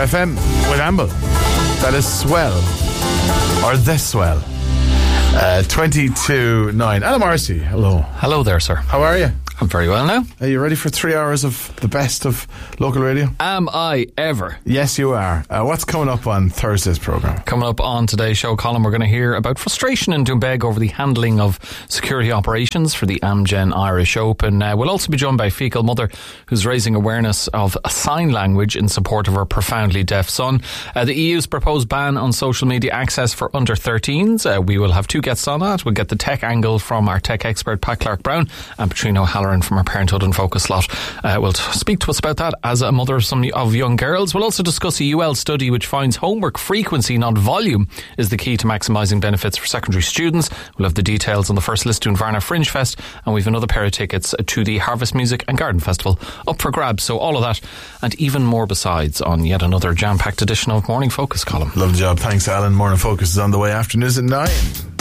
FM with Amble. That is Swell. Or The Swell. 22-9. Alan Marcy, hello. Hello there, sir. How are you? I'm very well now. Are you ready for 3 hours of the best of local radio? Am I ever? Yes, you are. What's coming up on Thursday's programme? Coming up on today's show, Colin, we're going to hear about frustration in Doonbeg over the handling of security operations for the Amgen Irish Open. We'll also be joined by Fecal Mother, who's raising awareness of sign language in support of her profoundly deaf son. The EU's proposed ban on social media access for under 13s. We will have two guests on that. We'll get the tech angle from our tech expert, Pat Clark-Brown, and Patrina O'Halloran from our Parenthood in Focus slot will speak to us about that as a mother of young girls. We'll also discuss a UL study which finds homework frequency, not volume, is the key to maximising benefits for secondary students. We'll have the details on the first Lisdoonvarna Fringe Fest, and we've another pair of tickets to the Harvest Music and Garden Festival up for grabs. So all of that and even more besides on yet another jam-packed edition of Morning Focus, Colin. Lovely job. Thanks, Alan. Morning Focus is on the way after news at 9.